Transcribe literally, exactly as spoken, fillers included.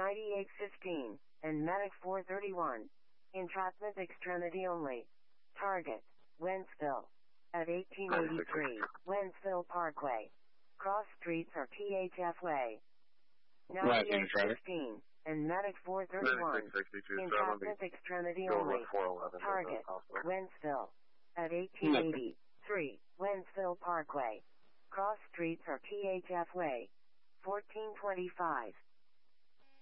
ninety-eight fifteen, and Medic four thirty-one. Entrapment extremity only. Target, Wentzville. At eighteen eighty-three, Wentzville Parkway. Cross streets are T H F Way. ninety-eight fifteen, and Medic four thirty-one. Entrapment extremity only. Target, Wentzville. At eighteen eighty-three, Wentzville Parkway. Cross streets are T H F Way. fourteen twenty-five.